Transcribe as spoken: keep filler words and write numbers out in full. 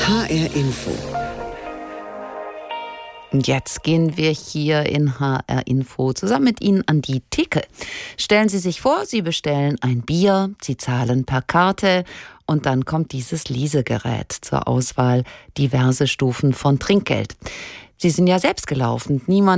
H R Info. Und jetzt gehen wir hier in H R Info zusammen mit Ihnen an die Theke. Stellen Sie sich vor, Sie bestellen ein Bier, Sie zahlen per Karte und dann kommt dieses Lesegerät zur Auswahl, diverse Stufen von Trinkgeld. Sie sind ja selbst gelaufen, niemand